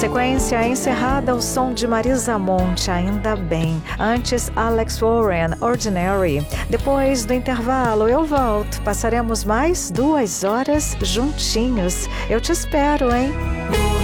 Sequência encerrada ao som de Marisa Monte, Ainda Bem. Antes, Alex Warren, Ordinary. Depois do intervalo, eu volto. Passaremos mais 2 horas juntinhos. Eu te espero, hein?